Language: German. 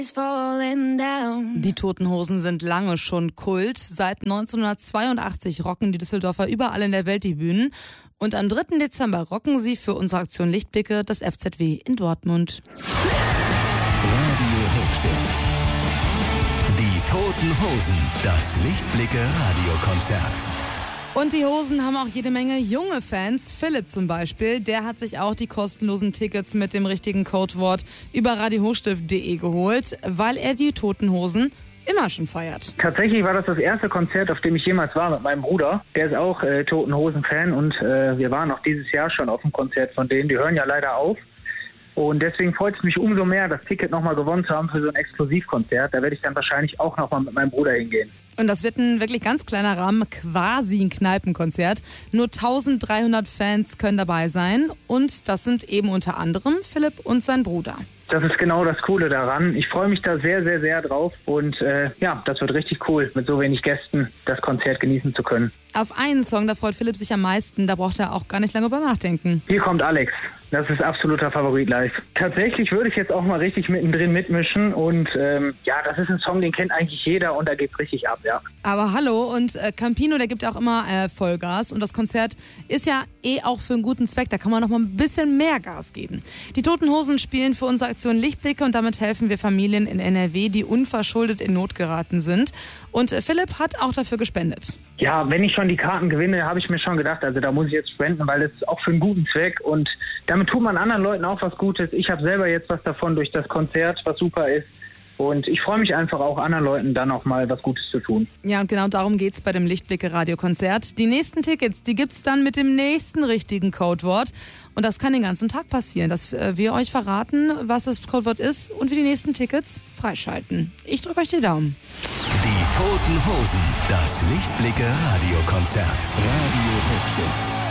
Die Toten Hosen sind lange schon Kult. Seit 1982 rocken die Düsseldorfer überall in der Welt die Bühnen. Und am 3. Dezember rocken sie für unsere Aktion Lichtblicke das FZW in Dortmund. Radio Hochstift. Die Toten Hosen, das Lichtblicke-Radiokonzert. Und die Hosen haben auch jede Menge junge Fans. Philipp zum Beispiel, der hat sich auch die kostenlosen Tickets mit dem richtigen Codewort über radiohochstift.de geholt, weil er die Toten Hosen immer schon feiert. Tatsächlich war das erste Konzert, auf dem ich jemals war mit meinem Bruder. Der ist auch Toten Hosen-Fan und wir waren auch dieses Jahr schon auf dem Konzert von denen. Die hören ja leider auf. Und deswegen freut es mich umso mehr, das Ticket nochmal gewonnen zu haben für so ein Exklusivkonzert. Da werde ich dann wahrscheinlich auch nochmal mit meinem Bruder hingehen. Und das wird ein wirklich ganz kleiner Rahmen, quasi ein Kneipenkonzert. Nur 1300 Fans können dabei sein. Und das sind eben unter anderem Philipp und sein Bruder. Das ist genau das Coole daran. Ich freue mich da sehr, sehr, sehr drauf. Und das wird richtig cool, mit so wenig Gästen das Konzert genießen zu können. Auf einen Song, da freut Philipp sich am meisten. Da braucht er auch gar nicht lange drüber nachdenken. Hier kommt Alex. Das ist absoluter Favorit live. Tatsächlich würde ich jetzt auch mal richtig mittendrin mitmischen. Und das ist ein Song, den kennt eigentlich jeder und da geht's richtig ab, ja. Aber hallo, und Campino, der gibt ja auch immer Vollgas. Und das Konzert ist ja auch für einen guten Zweck. Da kann man noch mal ein bisschen mehr Gas geben. Die Toten Hosen spielen für unsere Aktion Lichtblicke und damit helfen wir Familien in NRW, die unverschuldet in Not geraten sind. Und Philipp hat auch dafür gespendet. Ja, wenn ich schon die Karten gewinne, habe ich mir schon gedacht, also da muss ich jetzt spenden, weil das ist auch für einen guten Zweck und damit tut man anderen Leuten auch was Gutes. Ich habe selber jetzt was davon durch das Konzert, was super ist. Und ich freue mich einfach auch, anderen Leuten dann auch mal was Gutes zu tun. Ja, und genau darum geht's bei dem Lichtblicke-Radiokonzert. Die nächsten Tickets, die gibt's dann mit dem nächsten richtigen Codewort. Und das kann den ganzen Tag passieren, dass wir euch verraten, was das Codewort ist und wir die nächsten Tickets freischalten. Ich drücke euch die Daumen. Die Toten Hosen, das Lichtblicke-Radiokonzert. Radio Hochstift.